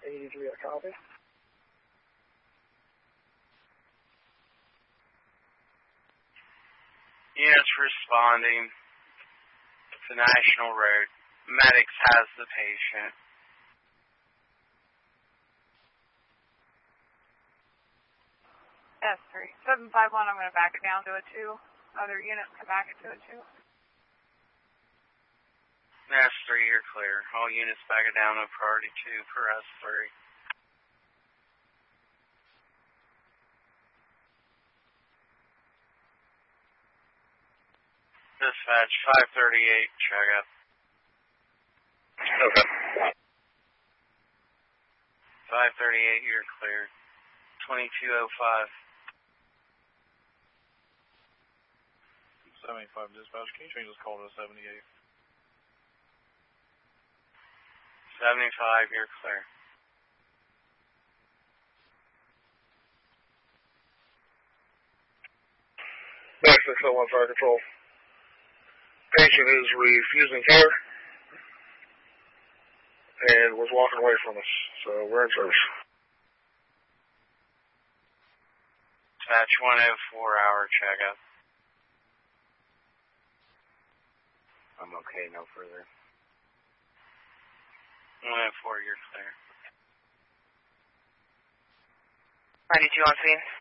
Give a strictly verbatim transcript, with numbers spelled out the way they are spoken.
eighty-three, a copy. Units responding to National Road. Medics has the patient. S three. seven five one, I'm going to back it down to a two. Other units can back it to a two. S three, you're clear. All units back it down to priority two for S three. Dispatch five thirty-eight, check up. Okay. five thirty-eight, you're clear. twenty-two oh five. seventy-five dispatch, can you change this call to seventy-eight? seventy-five, you're clear. Back six oh one, fire control. Patient is refusing care and was walking away from us, so we're in service. Dispatch one oh four, hour checkup. I'm okay, no further. one oh four, you're clear. ninety-two on scene.